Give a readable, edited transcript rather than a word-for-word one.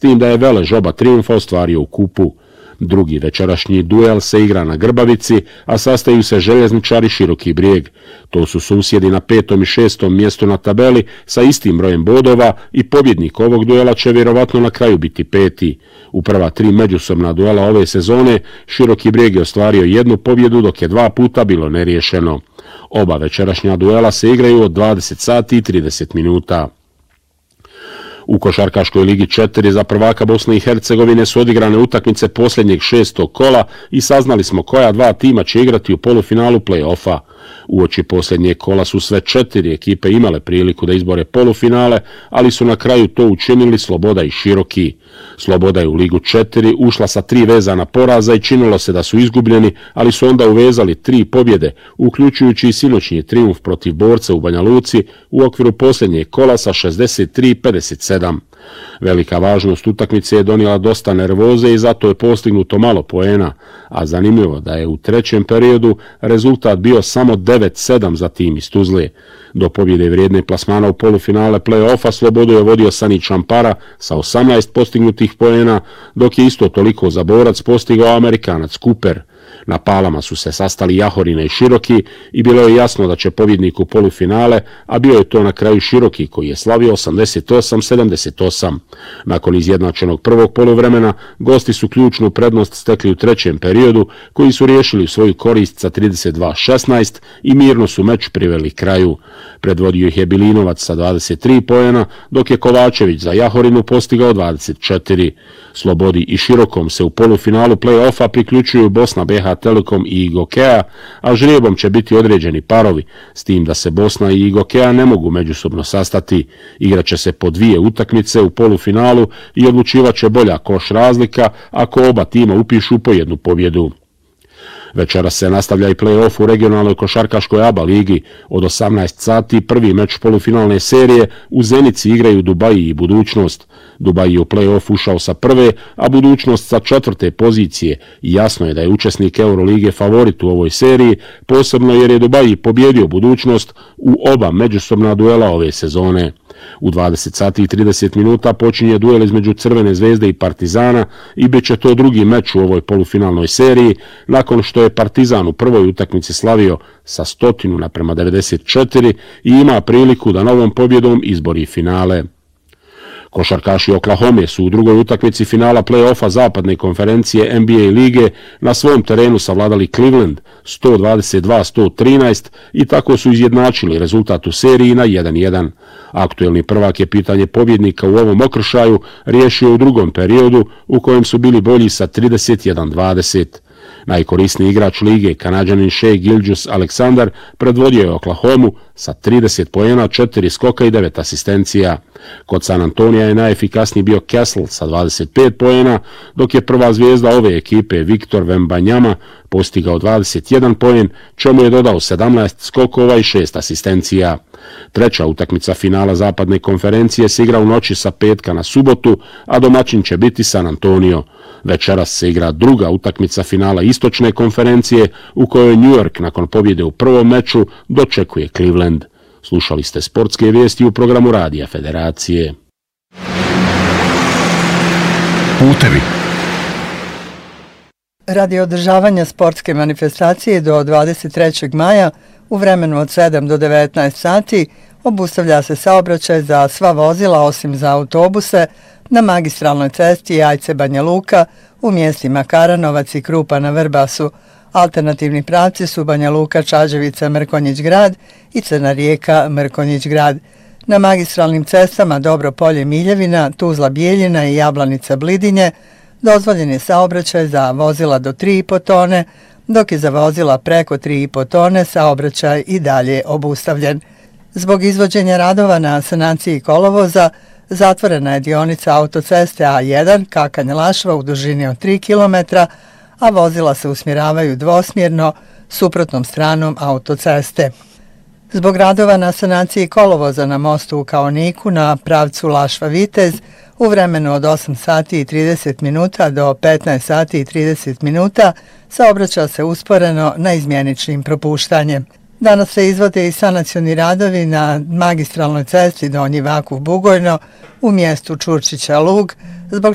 tim da je Velež oba trijumfa ostvario u kupu. Drugi večerašnji duel se igra na Grbavici, a sastaju se Željezničari Široki Brijeg. To su susjedi na 5. i 6. mjestu na tabeli sa istim brojem bodova i pobjednik ovog duela će vjerovatno na kraju biti 5. U prva 3 međusobna duela ove sezone Široki Brijeg je ostvario 1 pobjedu, dok je 2 puta bilo neriješeno. Oba večerašnja duela se igraju od 20 sati i 30 minuta. U košarkaškoj ligi 4 za prvaka Bosne i Hercegovine su odigrane utakmice posljednjeg 6. kola i saznali smo koja 2 tima će igrati u polufinalu play-offa. Uoči posljednjeg kola su sve 4 ekipe imale priliku da izbore polufinale, ali su na kraju to učinili Sloboda i Široki. Sloboda je u ligu 4 ušla sa 3 vezana poraza i činilo se da su izgubljeni, ali su onda uvezali 3 pobjede, uključujući i sinoćni trijumf protiv Borca u Banja Luci u okviru posljednjeg kola sa 63-57. Velika važnost utakmice je donijela dosta nervoze i zato je postignuto malo poena, a zanimljivo da je u trećem periodu rezultat bio samo 9-7 za tim iz Tuzle. Do pobjede vrijedne plasmana u polufinale play-offa Slobodu je vodio Sani Čampara sa 18 postignutih poena, dok je isto toliko za Borac postigao Amerikanac Cooper. Na palama su se sastali Jahorine i Široki i bilo je jasno da će pobjednik u polufinale, a bio je to na kraju Široki koji je slavio 88-78. Nakon izjednačenog prvog poluvremena, gosti su ključnu prednost stekli u trećem periodu, koji su riješili u svoju korist sa 32-16 i mirno su meč priveli kraju. Predvodio ih je Bilinovac sa 23 poena, dok je Kovačević za Jahorinu postigao 24. Slobodi i Širokom se u polufinalu play-offa priključuju Bosna, BH Telekom i Igokea, a žrijebom će biti određeni parovi, s tim da se Bosna i Igokea ne mogu međusobno sastati. Igraće se po 2 utakmice u polufinalu i odlučivat će bolja koš razlika ako oba tima upišu po 1 pobjedu. Večera se nastavlja i play-off u regionalnoj košarkaškoj ABA ligi. Od 18 sati prvi meč polufinalne serije u Zenici igraju Dubaji i Budućnost. Dubaji je u play-off ušao sa 1. a Budućnost sa 4. pozicije. Jasno je da je učesnik Eurolige favorit u ovoj seriji, posebno jer je Dubaji pobjedio Budućnost u oba međusobna duela ove sezone. U 20 sati i 30 minuta počinje duel između Crvene zvezde i Partizana i bit će to drugi meč u ovoj polufinalnoj seriji, nakon što je Partizan u prvoj utakmici slavio sa 100-94 i ima priliku da novom pobjedom izbori finale. Košarkaši Oklahome su u drugoj utakmici finala play-offa zapadne konferencije NBA lige na svom terenu savladali Cleveland 122-113 i tako su izjednačili rezultat u seriji na 1-1. Aktuelni prvak je pitanje pobjednika u ovom okršaju riješio u drugom periodu u kojem su bili bolji sa 31-20. Najkorisniji igrač lige, Kanađanin Shai Gilgeous-Alexander, predvodio je Oklahomu sa 30 poena, 4 skoka i 9 asistencija. Kod San Antonija je najefikasniji bio Kessel sa 25 poena, dok je prva zvijezda ove ekipe Victor Wembanyama postigao 21 poen, čemu je dodao 17 skokova i 6 asistencija. Treća utakmica finala zapadne konferencije se igra u noći sa petka na subotu, a domaćin će biti San Antonio. Večeras se igra druga utakmica finala istočne konferencije u kojoj New York nakon pobjede u prvom meču dočekuje Cleveland. Slušali ste sportske vijesti u programu Radija Federacije. Putevi. Radi održavanja sportske manifestacije do 23. maja u vremenu od 7 do 19 sati obustavlja se saobraćaj za sva vozila osim za autobuse na magistralnoj cesti Jajce-Banja Luka u mjestima Karanovac i Krupa na Vrbasu. Alternativni pravci su Banja Luka, Čađevica, Mrkonjić grad i Crna Rijeka, Mrkonjić grad. Na magistralnim cestama Dobro Polje, Miljevina, Tuzla, Bijeljina i Jablanica, Blidinje dozvoljen je saobraćaj za vozila do 3,5 tone, dok je za vozila preko 3,5 tone saobraćaj i dalje obustavljen. Zbog izvođenja radova na sanaciji kolovoza zatvorena je dionica autoceste A1 Kakanj-Lašva u dužini od 3 km, a vozila se usmjeravaju dvosmjerno suprotnom stranom autoceste. Zbog radova na sanaciji kolovoza na mostu u Kaoniku na pravcu Lašva-Vitez u vremenu od 8 sati i 30 minuta do 15 sati i 30 minuta saobraća se usporeno na izmjeničnim propuštanjem. Danas se izvode i sanacioni radovi na magistralnoj cesti Donji Vakuf-Bugojno u mjestu Čurčića Lug, zbog